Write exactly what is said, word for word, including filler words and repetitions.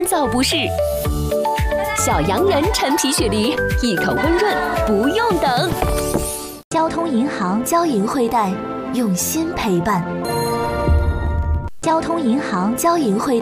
燥不适。小洋人陈皮雪梨，一口温润，不用等。 交通银行交银汇贷，用心陪伴。交通银行交银汇。